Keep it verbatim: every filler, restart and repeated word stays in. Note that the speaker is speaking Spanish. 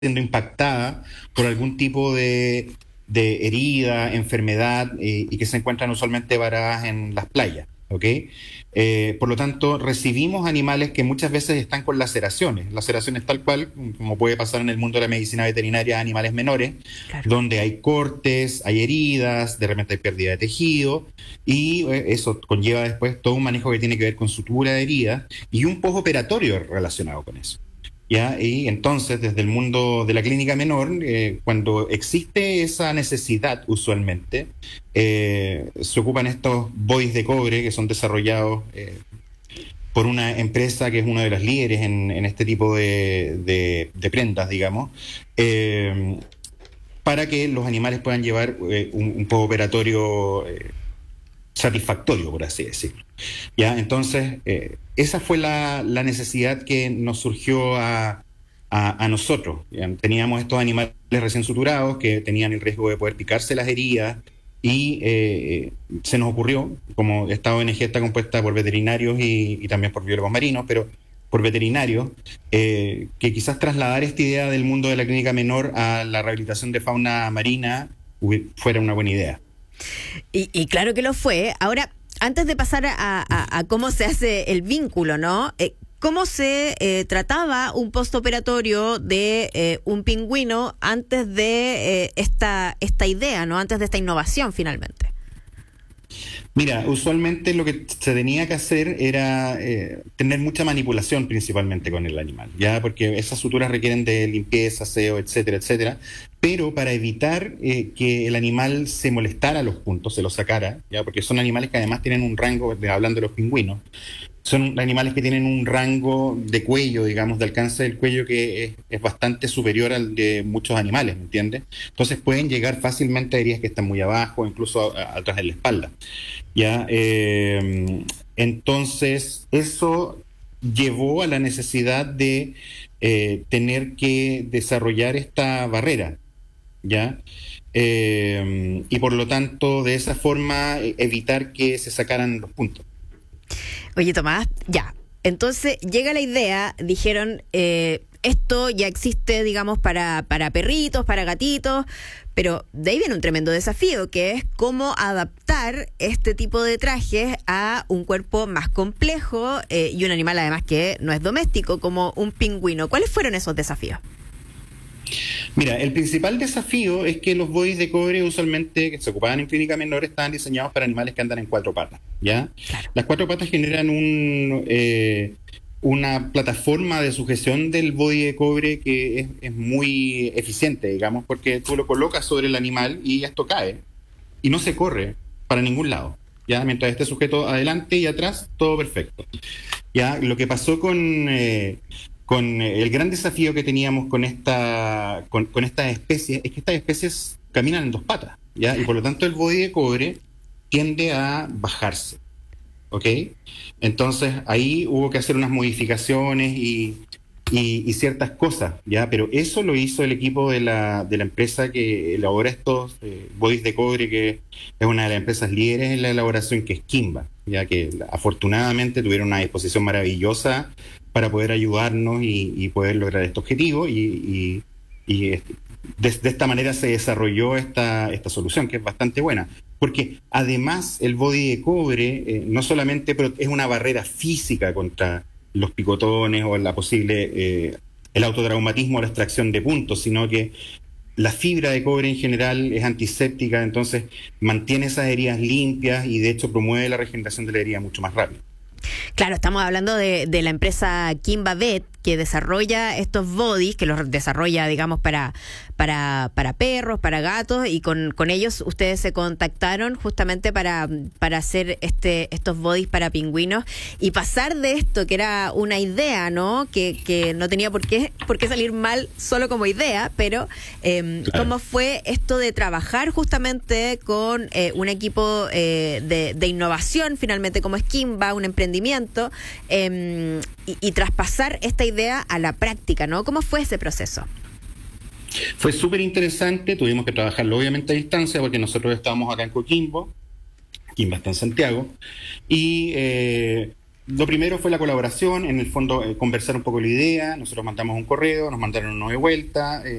siendo impactada por algún tipo de, de herida, enfermedad, eh, y que se encuentran usualmente varadas en las playas. ¿Ok? Eh, por lo tanto, recibimos animales que muchas veces están con laceraciones, laceraciones tal cual, como puede pasar en el mundo de la medicina veterinaria a animales menores, Claro. donde hay cortes, hay heridas, de repente hay pérdida de tejido, y eh, eso conlleva después todo un manejo que tiene que ver con sutura de heridas y un postoperatorio relacionado con eso. ¿Ya? Y entonces, desde el mundo de la clínica menor, eh, cuando existe esa necesidad, usualmente, eh, se ocupan estos bodies de cobre que son desarrollados eh, por una empresa que es una de las líderes en, en este tipo de, de, de prendas, digamos, eh, para que los animales puedan llevar eh, un, un postoperatorio eh, satisfactorio, por así decirlo. ¿Ya? Entonces, eh, esa fue la, la necesidad que nos surgió a, a, a nosotros. ¿Ya? Teníamos estos animales recién suturados que tenían el riesgo de poder picarse las heridas y eh, se nos ocurrió, como esta O N G está compuesta por veterinarios y, y también por biólogos marinos, pero por veterinarios, eh, que quizás trasladar esta idea del mundo de la clínica menor a la rehabilitación de fauna marina fuera una buena idea. Y, y claro que lo fue. Ahora, antes de pasar a, a, a cómo se hace el vínculo, ¿no? Eh, ¿Cómo se eh, trataba un postoperatorio de eh, un pingüino antes de eh, esta, esta idea, ¿no? Antes de esta innovación, finalmente. Mira, usualmente lo que se tenía que hacer era eh, tener mucha manipulación principalmente con el animal, ya, porque esas suturas requieren de limpieza, aseo, etcétera, etcétera. Pero para evitar eh, que el animal se molestara a los puntos, se los sacara, ya, porque son animales que además tienen un rango, de, hablando de los pingüinos, son animales que tienen un rango de cuello, digamos, de alcance del cuello que es, es bastante superior al de muchos animales, ¿me entiendes? Entonces pueden llegar fácilmente a heridas que están muy abajo, incluso a, a, atrás de la espalda. ¿Ya? Eh, entonces, eso llevó a la necesidad de eh, tener que desarrollar esta barrera, ¿ya? Eh, y por lo tanto, de esa forma, evitar que se sacaran los puntos. Oye, Tomás, ya. Entonces llega la idea, dijeron, eh, esto ya existe, digamos, para, para perritos, para gatitos, pero de ahí viene un tremendo desafío, que es cómo adaptar este tipo de trajes a un cuerpo más complejo eh, y un animal además que no es doméstico, como un pingüino. ¿Cuáles fueron esos desafíos? Mira, el principal desafío es que los bodies de cobre usualmente que se ocupaban en clínica menor estaban diseñados para animales que andan en cuatro patas, ¿ya? Claro. Las cuatro patas generan un, eh, una plataforma de sujeción del body de cobre que es, es muy eficiente, digamos, porque tú lo colocas sobre el animal y esto cae y no se corre para ningún lado, ¿ya? Mientras esté sujeto adelante y atrás, todo perfecto. Ya, lo que pasó con... Eh, con el gran desafío que teníamos con esta con, con estas especies es que estas especies caminan en dos patas, ¿ya? Y por lo tanto el body de cobre tiende a bajarse, ¿ok? Entonces ahí hubo que hacer unas modificaciones y, y, y ciertas cosas, ¿ya? Pero eso lo hizo el equipo de la, de la empresa que elabora estos eh, bodies de cobre, que es una de las empresas líderes en la elaboración, que es Kimba, ya que afortunadamente tuvieron una disposición maravillosa para poder ayudarnos y, y poder lograr este objetivo y, y, y de, de esta manera se desarrolló esta, esta solución, que es bastante buena, porque además el body de cobre eh, no solamente es una barrera física contra los picotones o la posible eh, el autotraumatismo o la extracción de puntos, sino que la fibra de cobre en general es antiséptica, entonces mantiene esas heridas limpias y de hecho promueve la regeneración de la herida mucho más rápido. Claro, estamos hablando de, de la empresa Kimba Vet, que desarrolla estos bodies, que los desarrolla, digamos, para, para, para perros, para gatos, y con, con ellos ustedes se contactaron justamente para, para hacer este, estos bodies para pingüinos y pasar de esto, que era una idea, ¿no? Que, que no tenía por qué, por qué salir mal solo como idea, pero eh, claro. ¿Cómo fue esto de trabajar justamente con eh, un equipo eh, de, de innovación, finalmente, como es Kimba, un emprendimiento, eh, y, y traspasar esta idea a la práctica, ¿no? ¿Cómo fue ese proceso? Fue súper interesante, tuvimos que trabajarlo obviamente a distancia porque nosotros estábamos acá en Coquimbo, Kimba está en Santiago, y eh, lo primero fue la colaboración, en el fondo eh, conversar un poco la idea, nosotros mandamos un correo, nos mandaron uno de vuelta. Eh,